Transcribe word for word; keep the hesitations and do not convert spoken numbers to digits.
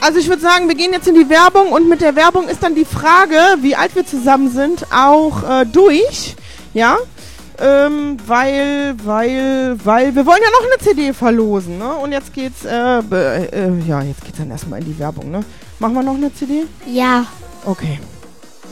Also ich würde sagen, wir gehen jetzt in die Werbung und mit der Werbung ist dann die Frage, wie alt wir zusammen sind, auch äh, durch. Ja, ähm, weil, weil, weil, wir wollen ja noch eine C D verlosen, ne? Und jetzt geht's, äh, äh, ja, jetzt geht's dann erstmal in die Werbung, ne? Machen wir noch eine C D? Ja. Okay.